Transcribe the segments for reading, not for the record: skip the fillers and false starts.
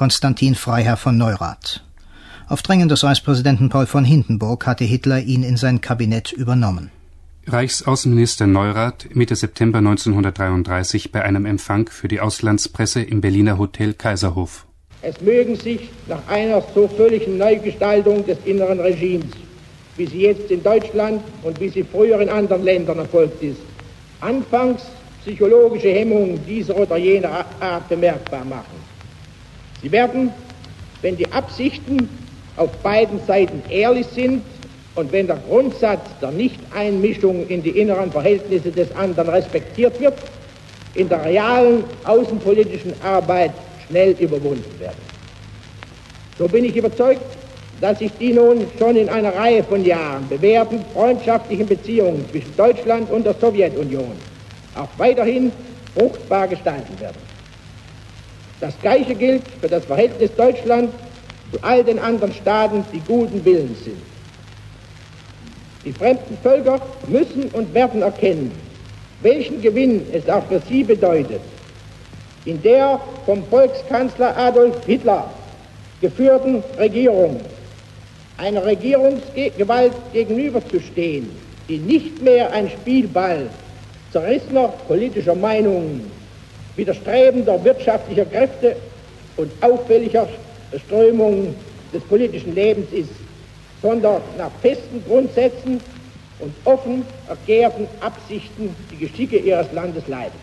Konstantin Freiherr von Neurath. Auf Drängen des Reichspräsidenten Paul von Hindenburg hatte Hitler ihn in sein Kabinett übernommen. Reichsaußenminister Neurath Mitte September 1933 bei einem Empfang für die Auslandspresse im Berliner Hotel Kaiserhof. Es mögen sich nach einer so völligen Neugestaltung des inneren Regimes, wie sie jetzt in Deutschland und wie sie früher in anderen Ländern erfolgt ist, anfangs psychologische Hemmungen dieser oder jener Art bemerkbar machen. Sie werden, wenn die Absichten auf beiden Seiten ehrlich sind und wenn der Grundsatz der Nichteinmischung in die inneren Verhältnisse des anderen respektiert wird, in der realen außenpolitischen Arbeit schnell überwunden werden. So bin ich überzeugt, dass sich die nun schon in einer Reihe von Jahren bewährten freundschaftlichen Beziehungen zwischen Deutschland und der Sowjetunion auch weiterhin fruchtbar gestalten werden. Das Gleiche gilt für das Verhältnis Deutschland zu all den anderen Staaten, die guten Willens sind. Die fremden Völker müssen und werden erkennen, welchen Gewinn es auch für sie bedeutet, in der vom Volkskanzler Adolf Hitler geführten Regierung einer Regierungsgewalt gegenüberzustehen, die nicht mehr ein Spielball zerrissener politischer Meinungen, widerstrebender wirtschaftlicher Kräfte und auffälliger Strömungen des politischen Lebens ist, sondern nach festen Grundsätzen und offen erklärten Absichten die Geschicke ihres Landes leitet.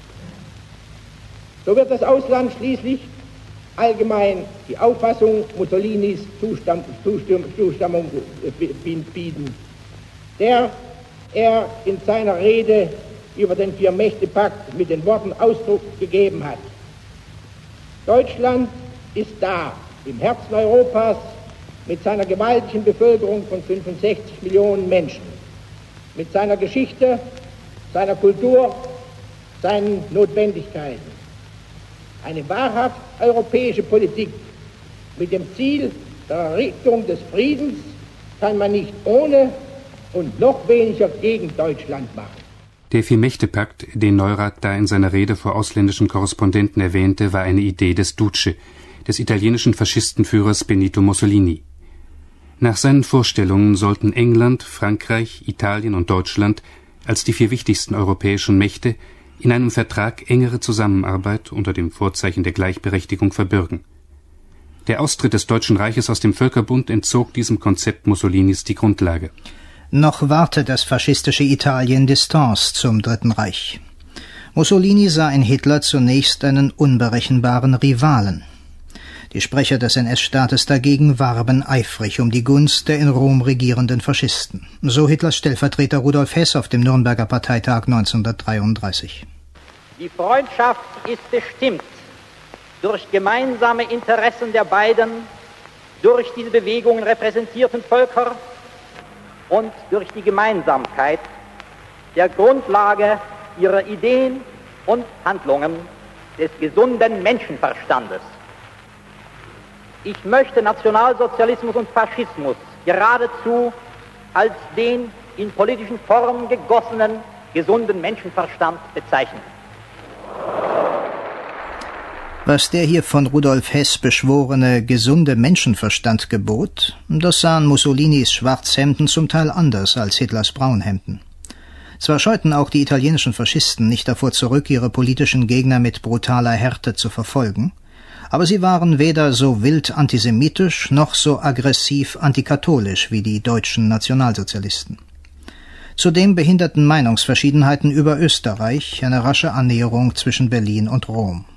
So wird das Ausland schließlich allgemein die Auffassung Mussolinis Zustimmung bieten, der er in seiner Rede über den Vier-Mächte-Pakt mit den Worten Ausdruck gegeben hat: Deutschland ist da, im Herzen Europas, mit seiner gewaltigen Bevölkerung von 65 Millionen Menschen, mit seiner Geschichte, seiner Kultur, seinen Notwendigkeiten. Eine wahrhaft europäische Politik mit dem Ziel der Errichtung des Friedens kann man nicht ohne und noch weniger gegen Deutschland machen. Der Vier-Mächte-Pakt, den Neurath da in seiner Rede vor ausländischen Korrespondenten erwähnte, war eine Idee des Duce, des italienischen Faschistenführers Benito Mussolini. Nach seinen Vorstellungen sollten England, Frankreich, Italien und Deutschland als die vier wichtigsten europäischen Mächte in einem Vertrag engere Zusammenarbeit unter dem Vorzeichen der Gleichberechtigung verbürgen. Der Austritt des Deutschen Reiches aus dem Völkerbund entzog diesem Konzept Mussolinis die Grundlage. Noch wahrte das faschistische Italien Distanz zum Dritten Reich. Mussolini sah in Hitler zunächst einen unberechenbaren Rivalen. Die Sprecher des NS-Staates dagegen warben eifrig um die Gunst der in Rom regierenden Faschisten. So Hitlers Stellvertreter Rudolf Hess auf dem Nürnberger Parteitag 1933. Die Freundschaft ist bestimmt durch gemeinsame Interessen der beiden, durch diese Bewegungen repräsentierten Völker und durch die Gemeinsamkeit der Grundlage ihrer Ideen und Handlungen des gesunden Menschenverstandes. Ich möchte Nationalsozialismus und Faschismus geradezu als den in politischen Formen gegossenen, gesunden Menschenverstand bezeichnen. Was der hier von Rudolf Hess beschworene gesunde Menschenverstand gebot, das sahen Mussolinis Schwarzhemden zum Teil anders als Hitlers Braunhemden. Zwar scheuten auch die italienischen Faschisten nicht davor zurück, ihre politischen Gegner mit brutaler Härte zu verfolgen, aber sie waren weder so wild antisemitisch noch so aggressiv antikatholisch wie die deutschen Nationalsozialisten. Zudem behinderten Meinungsverschiedenheiten über Österreich eine rasche Annäherung zwischen Berlin und Rom.